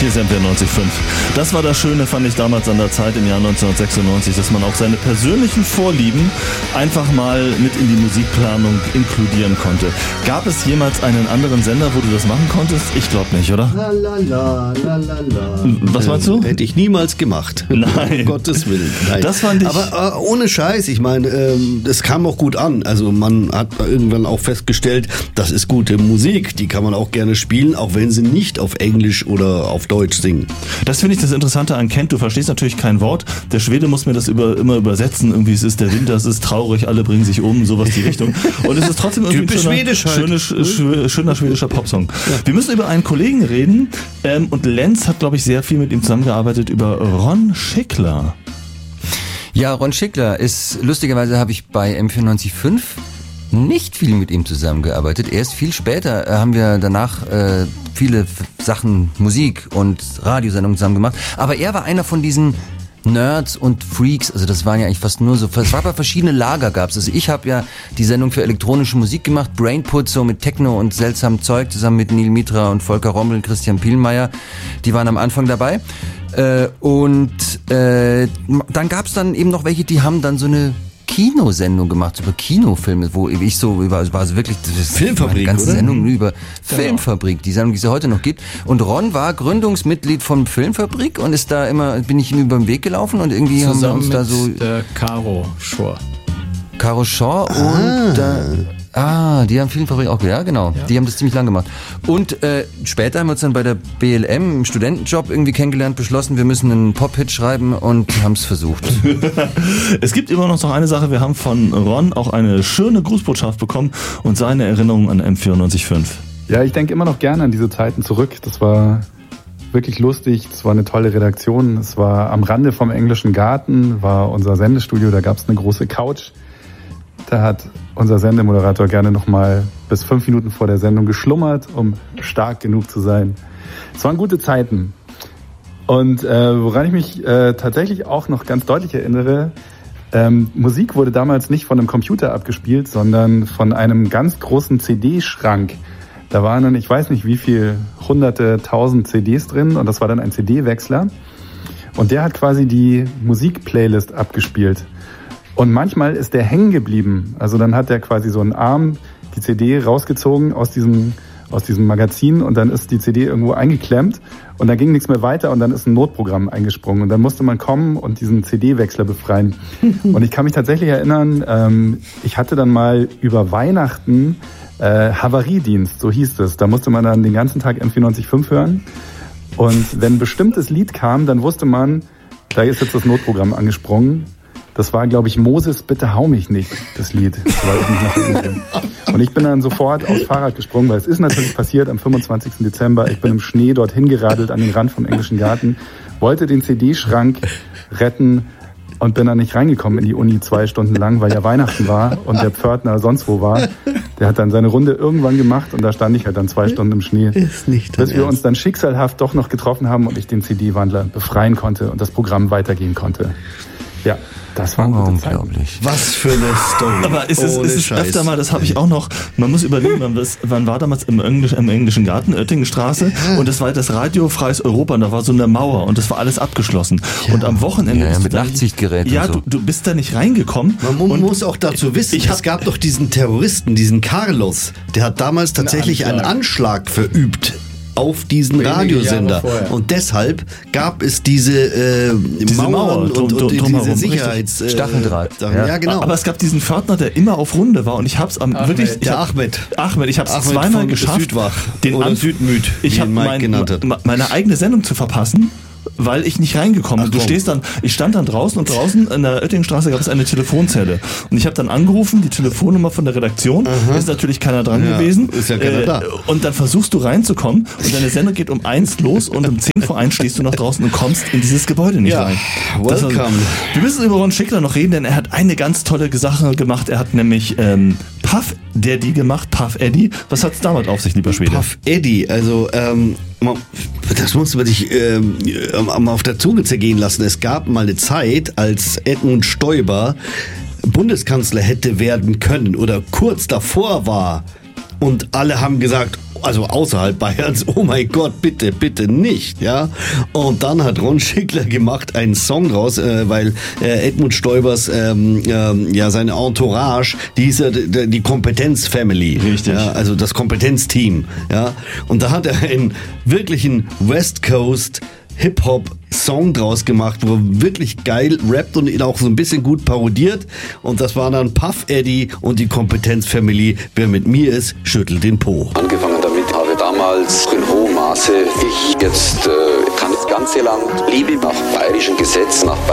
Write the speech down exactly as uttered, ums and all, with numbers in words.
Hier ist M vierundneunzig Komma fünf. Das war das Schöne, fand ich damals an der Zeit im Jahr neunzehnhundertsechsundneunzig, dass man auch seine persönlichen Vorlieben einfach mal mit in die Musikplanung inkludieren konnte. Gab es jemals einen anderen Sender, wo du das machen konntest? Ich glaube nicht, oder? La, la, la, la, la, la. Was meinst du? Hätte ich niemals gemacht. Nein. Um Gottes Willen. Nein. Das fand ich... Aber äh, ohne Scheiß, ich meine, ähm, das kam auch gut an. Also man hat irgendwann auch festgestellt, das ist gute Musik, die kann man auch gerne spielen, auch wenn sie nicht auf Englisch oder auf Deutsch singen. Das finde ich das Interessante an Kent. Du verstehst natürlich kein Wort. Der Schwede muss mir das über, immer übersetzen. Irgendwie es ist der Winter, es ist traurig, alle bringen sich um, sowas die Richtung. Und es ist trotzdem irgendwie ein schöner, Schwedisch halt. schöne, sch, schöner schwedischer Popsong. Ja. Wir müssen über einen Kollegen reden. Ähm, und Lenz hat, glaube ich, sehr viel mit ihm zusammengearbeitet, über Ron Schickler. Ja, Ron Schickler ist, lustigerweise habe ich bei M vierundneunzig Komma fünf nicht viel mit ihm zusammengearbeitet. Erst viel später äh, haben wir danach äh, viele F- Sachen, Musik und Radiosendungen zusammen gemacht. Aber er war einer von diesen Nerds und Freaks, also das waren ja eigentlich fast nur so, es war bei verschiedene Lager gab's. Also ich habe ja die Sendung für elektronische Musik gemacht, Brainput, so mit Techno und seltsamem Zeug, zusammen mit Neil Mitra und Volker Rommel, Christian Pielmeier. Die waren am Anfang dabei. Äh, und äh, dann gab's dann eben noch welche, die haben dann so eine Kinosendung gemacht über Kinofilme, wo ich so über, es war also wirklich Filmfabrik, eine ganze oder? Sendung über Genau. Filmfabrik, die Sendung, die es ja heute noch gibt. Und Ron war Gründungsmitglied von Filmfabrik und ist da immer, bin ich ihm über den Weg gelaufen und irgendwie Zusammen haben wir uns mit da so der Caro Schor. Caro Shaw Ah. und da, ah, die haben Filmfabrik auch, ja genau, Ja. die haben das ziemlich lang gemacht. Und äh, später haben wir uns dann bei der B L M im Studentenjob irgendwie kennengelernt, beschlossen, wir müssen einen Pop-Hit schreiben und haben es versucht. Es gibt immer noch so eine Sache, wir haben von Ron auch eine schöne Grußbotschaft bekommen und seine Erinnerungen an M vierundneunzig Komma fünf. Ja, ich denke immer noch gerne an diese Zeiten zurück. Das war wirklich lustig, das war eine tolle Redaktion. Es war am Rande vom Englischen Garten, war unser Sendestudio, da gab es eine große Couch. Da hat unser Sendemoderator gerne nochmal bis fünf Minuten vor der Sendung geschlummert, um stark genug zu sein. Es waren gute Zeiten. Und äh, woran ich mich äh, tatsächlich auch noch ganz deutlich erinnere, ähm, Musik wurde damals nicht von einem Computer abgespielt, sondern von einem ganz großen C D-Schrank. Da waren dann, ich weiß nicht wie viel, hunderte, tausend C Ds drin und das war dann ein C D-Wechsler. Und der hat quasi die Musik-Playlist abgespielt. Und manchmal ist der hängen geblieben. Also dann hat der quasi so einen Arm die C D rausgezogen aus diesem, aus diesem Magazin und dann ist die C D irgendwo eingeklemmt und da ging nichts mehr weiter und dann ist ein Notprogramm eingesprungen und dann musste man kommen und diesen C D-Wechsler befreien. Und ich kann mich tatsächlich erinnern, ähm, ich hatte dann mal über Weihnachten äh, Havariedienst, so hieß es. Da musste man dann den ganzen Tag M vierundneunzig Komma fünf hören und wenn ein bestimmtes Lied kam, dann wusste man, da ist jetzt das Notprogramm angesprungen. Das war, glaube ich, Moses, bitte hau mich nicht, das Lied. Weil ich nicht nach hinten bin. Und ich bin dann sofort aufs Fahrrad gesprungen, weil es ist natürlich passiert am fünfundzwanzigsten Dezember. Ich bin im Schnee dorthin geradelt an den Rand vom Englischen Garten, wollte den C D-Schrank retten und bin dann nicht reingekommen in die Uni zwei Stunden lang, weil ja Weihnachten war und der Pförtner sonst wo war. Der hat dann seine Runde irgendwann gemacht und da stand ich halt dann zwei Stunden im Schnee. Ist nicht bis wir uns dann schicksalhaft doch noch getroffen haben und ich den C D-Wandler befreien konnte und das Programm weitergehen konnte. Ja, das war Oh, gute Zeit. unglaublich. Was für eine Story. Aber es ist, Ohne es ist Scheiß. öfter mal, das habe ich auch noch, man muss überlegen, wann, was, wann war damals im, Englisch, im Englischen Garten, Oettingenstraße, und das war das Radio Freies Europa, und da war so eine Mauer und das war alles abgeschlossen. Ja. Und am Wochenende... Ja, ja, bist mit du da- Nachtsichtgerät und Ja, so. du, du bist da nicht reingekommen. Man mu- und muss auch dazu wissen, ich hab- es gab doch diesen Terroristen, diesen Carlos, der hat damals tatsächlich einen Anschlag verübt auf diesen Wenige Radiosender. Jahre vorher. Und deshalb gab es diese, äh, Diese Mauern Mauer und, drum- und, drum- diese drumherum, Sicherheits... Äh, Stacheldraht. Sachen. Ja, Ja. genau. Aber es gab diesen Pförtner, der immer auf Runde war und ich hab's am Ahmed. wirklich... Ich der hab, Ahmed. Ahmed, ich hab's Ahmed zweimal von geschafft, Südwach den oder Anf- Südmüd, ich wie habe ihn Mike mein, genannt hat. me- meine eigene Sendung zu verpassen, weil ich nicht reingekommen bin. Du Ach, komm. stehst dann, ich stand dann draußen und draußen in der Oettingenstraße gab es eine Telefonzelle. Und ich habe dann angerufen, die Telefonnummer von der Redaktion, ist natürlich keiner dran Ja, gewesen. ist ja keiner da. Und dann versuchst du reinzukommen und deine Sendung geht um eins los und um zehn vor eins stehst du noch draußen und kommst in dieses Gebäude nicht Ja, rein. Das war- welcome. Wir müssen über Ron Schickler noch reden, denn er hat eine ganz tolle Sache gemacht. Er hat nämlich ähm, Puff Daddy gemacht, Puff Eddie. Was hat's damit auf sich, lieber Schwede? Puff Eddie, also ähm, man- das muss man sich ähm, ähm, auf der Zunge zergehen lassen. Es gab mal eine Zeit, als Edmund Stoiber Bundeskanzler hätte werden können oder kurz davor war und alle haben gesagt, also außerhalb Bayerns, oh mein Gott, bitte, bitte nicht, ja. Und dann hat Ron Schickler gemacht einen Song draus, äh, weil äh, Edmund Stoibers, ähm, ähm, ja, seine Entourage, die hieß ja die, die Kompetenz Family. Richtig. Ja, also das Kompetenzteam, ja. Und da hat er einen wirklichen West Coast Hip-Hop-Song draus gemacht, wo er wirklich geil rappt und ihn auch so ein bisschen gut parodiert. Und das war dann Puff Eddie und die Kompetenz-Family. Wer mit mir ist, schüttelt den Po. Angefangen damit habe damals in hohem Maße ich jetzt äh, kann das ganze Land liebe nach bayerischen Gesetzen, nach